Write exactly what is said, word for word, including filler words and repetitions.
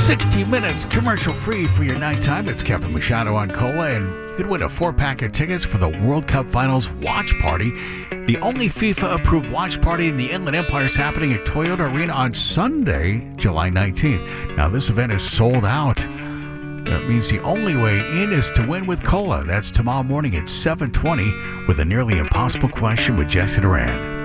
sixty minutes commercial-free for your nighttime. It's Kevin Machado on Cola, and you could win a four-pack of tickets for the World Cup Finals watch party. The only FIFA-approved watch party in the Inland Empire is happening at Toyota Arena on Sunday, July nineteenth. Now, this event is sold out. That means the only way in is to win with Cola. That's tomorrow morning at seven twenty with a nearly impossible question with Jesse Duran.